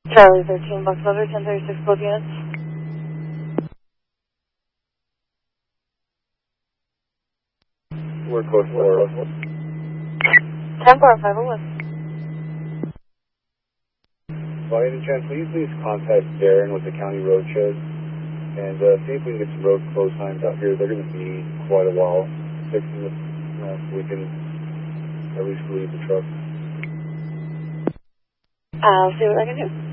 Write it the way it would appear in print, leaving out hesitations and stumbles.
Charlie 13, Bucks Leather, 1036, both units. We're close for 10-501. By any chance, please contact Darren with the county road shed and see if we can get some road close times out here. They're going to be quite a while fixing this, so we can at least leave the truck. I'll see what I can do.